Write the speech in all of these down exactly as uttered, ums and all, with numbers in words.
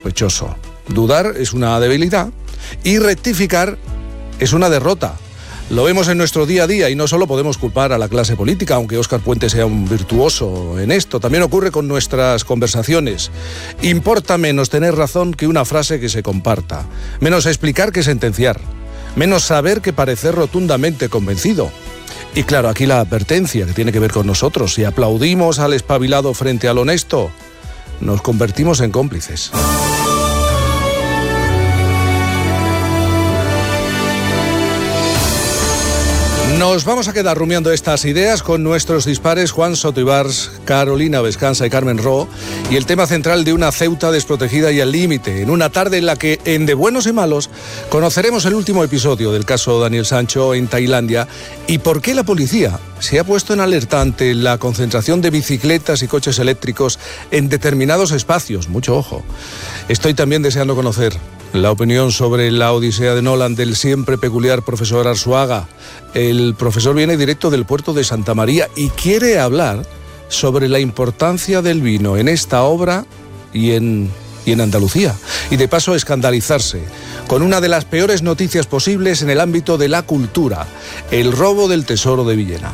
sospechoso. Dudar es una debilidad y rectificar es una derrota. Lo vemos en nuestro día a día y no solo podemos culpar a la clase política, aunque Óscar Puente sea un virtuoso en esto. También ocurre con nuestras conversaciones. Importa menos tener razón que una frase que se comparta. Menos explicar que sentenciar. Menos saber que parecer rotundamente convencido. Y claro, aquí la advertencia que tiene que ver con nosotros. Si aplaudimos al espabilado frente al honesto, nos convertimos en cómplices. Nos vamos a quedar rumiando estas ideas con nuestros dispares Juan Soto Ibars, Carolina Vescanza y Carmen Ro, y el tema central de una Ceuta desprotegida y al límite, en una tarde en la que, en De Buenos y Malos, conoceremos el último episodio del caso Daniel Sancho en Tailandia y por qué la policía se ha puesto en alerta ante la concentración de bicicletas y coches eléctricos en determinados espacios. Mucho ojo. Estoy también deseando conocer la opinión sobre la Odisea de Nolan del siempre peculiar profesor Arzuaga. El profesor viene directo del puerto de Santa María y quiere hablar sobre la importancia del vino en esta obra y en, y en Andalucía. Y de paso escandalizarse con una de las peores noticias posibles en el ámbito de la cultura, el robo del tesoro de Villena.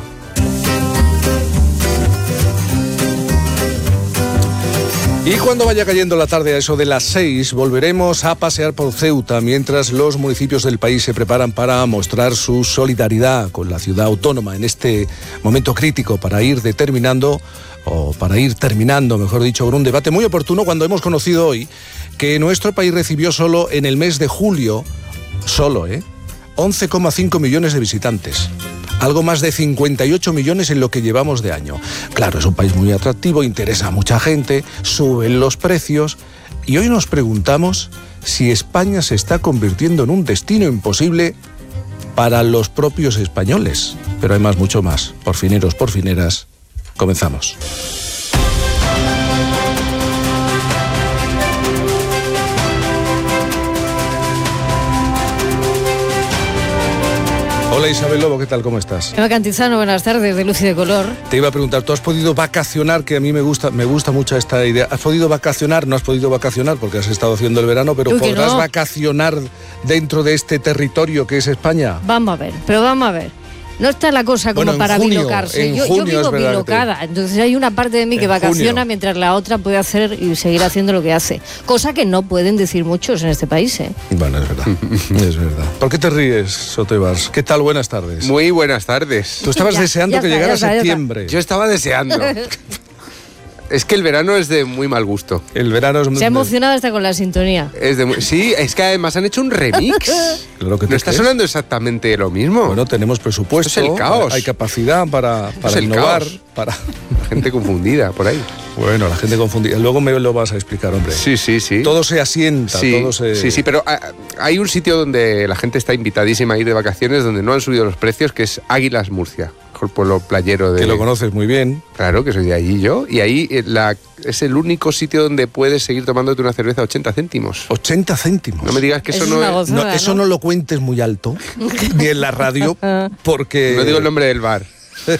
Y cuando vaya cayendo la tarde a eso de las seis, volveremos a pasear por Ceuta mientras los municipios del país se preparan para mostrar su solidaridad con la ciudad autónoma en este momento crítico para ir determinando, o para ir terminando, mejor dicho, con un debate muy oportuno cuando hemos conocido hoy que nuestro país recibió solo en el mes de julio, solo, ¿eh? once coma cinco millones de visitantes. Algo más de cincuenta y ocho millones en lo que llevamos de año. Claro, es un país muy atractivo, interesa a mucha gente, suben los precios y hoy nos preguntamos si España se está convirtiendo en un destino imposible para los propios españoles. Pero hay más, mucho más. Por fineros, por fineras, comenzamos. Hola Isabel Lobo, ¿qué tal? ¿Cómo estás? Eva Cantizano, buenas tardes, de Luz y de Color. Te iba a preguntar, ¿tú has podido vacacionar? Que a mí me gusta me gusta mucho esta idea. ¿Has podido vacacionar? No has podido vacacionar porque has estado haciendo el verano, pero Uy, ¿podrás no. vacacionar dentro de este territorio que es España? Vamos a ver, pero vamos a ver. No está la cosa como Bueno, para junio, bilocarse. en Yo, junio yo es vivo verdad bilocada, entonces hay una parte de mí que En vacaciona junio. mientras la otra puede hacer y seguir haciendo lo que hace. Cosa que no pueden decir muchos en este país, ¿eh? Bueno, es verdad, es verdad. ¿Por qué te ríes, Soto Ibars? ¿Qué tal? Buenas tardes. Muy buenas tardes. Tú estabas Ya, deseando ya que está, llegara ya está, ya está. septiembre. Yo estaba deseando. Es que el verano es de muy mal gusto. El verano es muy... Se ha emocionado hasta con la sintonía. Es de muy- Sí, es que además han hecho un remix. Claro que ¿No te está crees. sonando exactamente lo mismo? Bueno, tenemos presupuesto. Esto es el caos. Hay capacidad para, para es el innovar. caos. Para... La gente confundida por ahí. Bueno, la gente confundida. Luego me lo vas a explicar, hombre. Sí, sí, sí. Todo se asienta, Sí, todo se... sí, sí, pero ah, hay un sitio donde la gente está invitadísima a ir de vacaciones donde no han subido los precios, que es Águilas Murcia, el pueblo playero de... Que lo conoces muy bien. Claro, que soy de allí yo. Y ahí eh, la, es el único sitio donde puedes seguir tomándote una cerveza a ochenta céntimos. ochenta céntimos. No me digas que eso Es no una es... gozada. No, eso no lo cuentes muy alto, ni en la radio, porque... No digo el nombre del bar.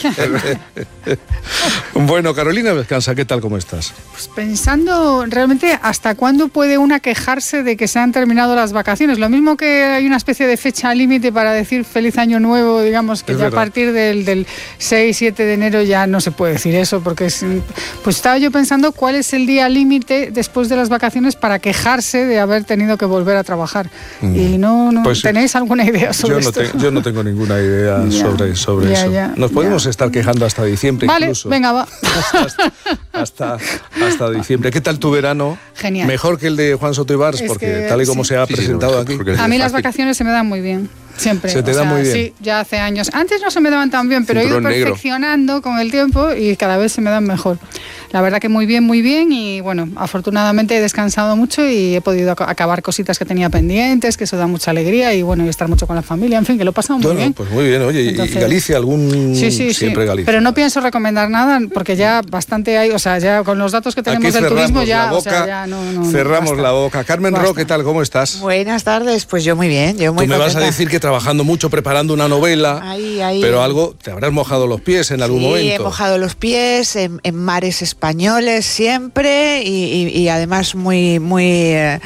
Bueno, Carolina Vescanza, ¿qué tal? ¿Cómo estás? Pues pensando realmente hasta cuándo puede una quejarse de que se han terminado las vacaciones. Lo mismo que hay una especie de fecha límite para decir feliz año nuevo, digamos que Es ya verdad. a partir del, del seis siete de enero ya no se puede decir eso, porque es, pues estaba yo pensando cuál es el día límite después de las vacaciones para quejarse de haber tenido que volver a trabajar. Mm. Y no, no Pues, ¿tenéis alguna idea sobre Yo no, esto? te- yo no tengo ninguna idea Ya, sobre, sobre ya, eso. ya, Nos podemos ya. estar quejando hasta diciembre Vale, incluso. venga, va. hasta, hasta, hasta diciembre. ¿Qué tal tu verano? Genial. Mejor que el de Juan Soto Ibars, Es porque que tal y como sí. se ha Sí, sí, presentado no, aquí. porque es A mí las fácil. vacaciones se me dan muy bien, siempre. Se te O dan sea, muy bien. Sí, ya hace años. Antes no se me daban tan bien, pero he ido Cinturón negro. perfeccionando con el tiempo y cada vez se me dan mejor. La verdad que muy bien, muy bien y bueno, afortunadamente he descansado mucho y he podido ac- acabar cositas que tenía pendientes, que eso da mucha alegría y bueno, y estar mucho con la familia, en fin, que lo he pasado muy Bueno, bien. pues muy bien. Oye, ¿y- Entonces- ¿y Galicia algún Sí, sí, siempre sí. Galicia. Pero no pienso recomendar nada porque ya bastante hay, o sea, ya con los datos que tenemos Aquí del turismo cerramos ya, la boca, o sea, ya no, no, cerramos basta. la boca. Carmen Basta. Ro, ¿qué tal? ¿Cómo estás? Buenas tardes, pues yo muy bien, yo muy Tú me vas a contenta. decir que trabajando mucho, preparando una novela, Ahí, ahí. pero algo, te habrás mojado los pies en algún Sí, momento. he mojado los pies en, en mares españoles siempre y, y, y además muy, muy... Eh,